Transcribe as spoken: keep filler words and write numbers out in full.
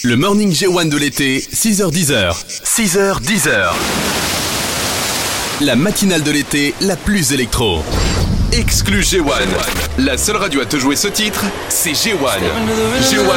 Le morning G un de l'été, six heures dix. six heures dix. La matinale de l'été la plus électro. Exclu G un. La seule radio à te jouer ce titre, c'est G un. G un.